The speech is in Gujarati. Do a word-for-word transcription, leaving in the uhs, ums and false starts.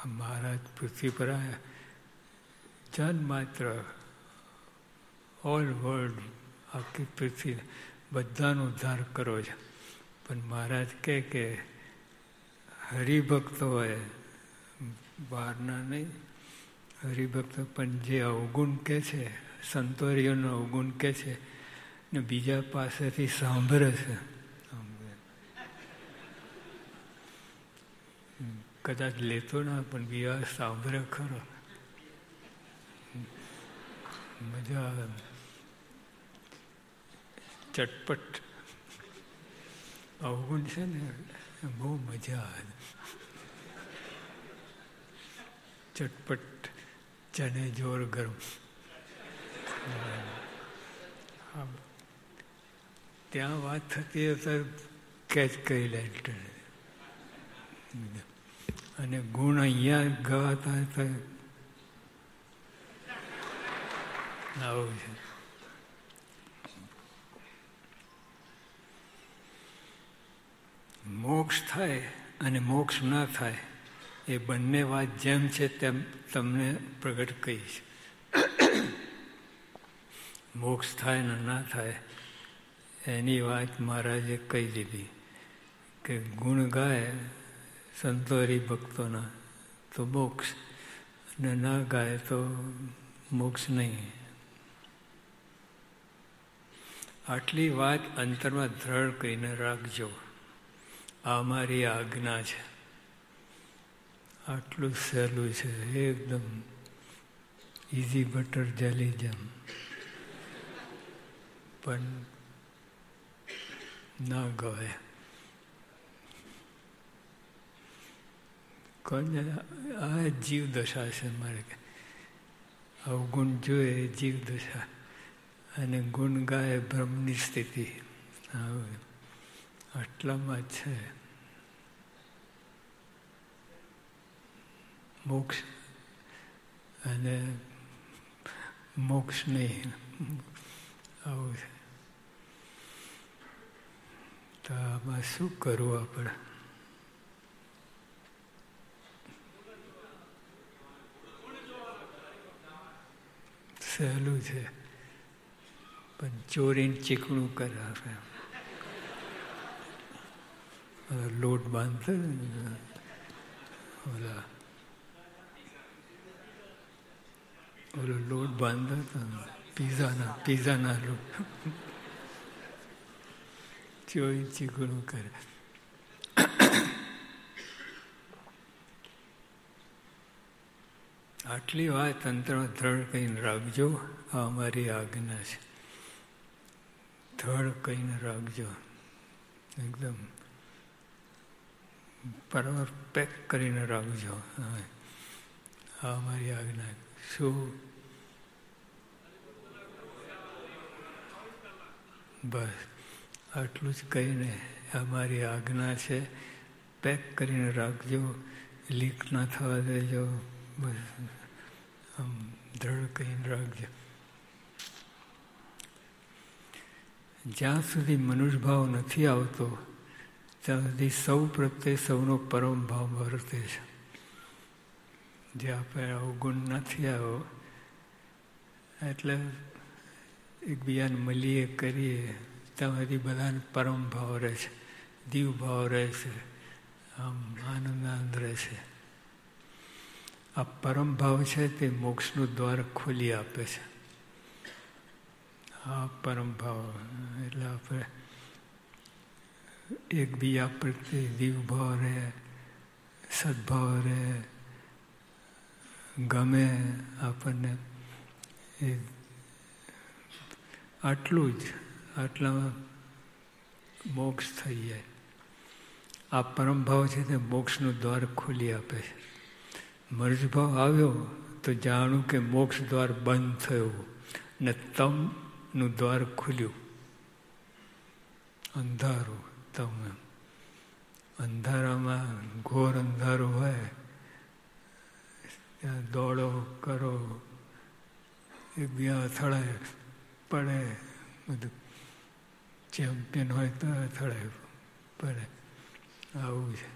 મહારાજ પૃથ્વી પર આવ્યા, જન માત્ર ઓલ વર્લ્ડ, આખી પૃથ્વી બધાનો ઉદ્ધાર કરો છે. પણ મહારાજ કહે કે હરિભક્તો હોય, બહારના નહીં, હરિભક્તો પણ જે અવગુણ કહે છે, સંતોરીઓનો અવગુણ કહે છે ને બીજા પાસેથી સાંભળે છે, કદાચ લેતો ના પણ બીજા સાંભળે ખરો, મજા આવે, ચટપટ અવગુણ છે ને બહુ મજા આવે. ચટપટ ચને જોર ગરમ. ત્યાં વાત થતી હતી કેચ કરી લે, અને ગુણ અહીંયા ગવાતા હતા આવું છે. મોક્ષ થાય અને મોક્ષ ના થાય એ બંને વાત જેમ છે તેમ તમને પ્રગટ કહીશ. મોક્ષ થાય ને ના થાય એની વાત મહારાજે કહી દીધી કે ગુણ ગાય સંતો હરિભક્તોના તો મોક્ષ, અને ના ગાય તો મોક્ષ નહીં. આટલી વાત અંતરમાં દ્રઢ કરીને રાખજો. આ મારી આજ્ઞા છે. આટલું સહેલું છે, એકદમ ઇઝી બટર જેલી જેમ, પણ ના ગવાય. કોને આ જીવ દશા છે મારે, અવગુણ જોઈએ જીવ દશા, અને ગુણ ગાય બ્રહ્મની સ્થિતિ. આટલામાં જ છે મોક્ષ અને મોક્ષ નહીં, આવું છે. તો આમાં શું કરવું આપણે? સહેલું છે, પણ ચોરીને ચીકણું કરાવે. લોટ બાંધતો ઓલા ઓલો લોટ બાંધતો પીઝાના પીઝાના લોટ ચોરી ચીકણું કરે. આટલી વાત અંતરમાં દ્રઢ કહીને રાખજો. આ અમારી આજ્ઞા છે. દ્રઢ કહીને રાખજો, એકદમ બરાબર પેક કરીને રાખજો. આ અમારી આજ્ઞા. શું? બસ આટલું જ કહીને અમારી આજ્ઞા છે, પેક કરીને રાખજો, લીક ના થવા દેજો. બસ આમ દ્રઢ કહીને રાખજો. જ્યાં સુધી મનુષ્ય ભાવ નથી આવતો ત્યાં સુધી સૌ પ્રત્યે સૌનો પરમ ભાવ વર્તે છે. જે આપણે અવગુણ નથી આવ્યો એટલે એકબીજાને મળીએ કરીએ ત્યાં સુધી બધાને પરમ ભાવ રહે છે, દીવ ભાવ રહે છે, આમ આનંદ આનંદ રહે છે. આ પરમ ભાવ છે તે મોક્ષનું દ્વાર ખોલી આપે છે. આ પરમ ભાવ એટલે આપણે એકબીજા પ્રત્યે દીવ ભાવ રહે, સદભાવ રહે, ગમે આપણને. એ આટલું જ, આટલામાં મોક્ષ થઈ જાય. આ પરમ ભાવ છે તે મોક્ષનું દ્વાર ખોલી આપે છે. મર્જભાવ આવ્યો તો જાણું કે મોક્ષ દ્વાર બંધ થયું ને તમનું દ્વાર ખુલ્યું. અંધારું તમ, અંધારામાં ઘોર અંધારું હોય ત્યાં દોડો કરો, એકબીજા અથડાય પડે, બધું ચેમ્પિયન હોય તો અથડાય પડે, આવું છે.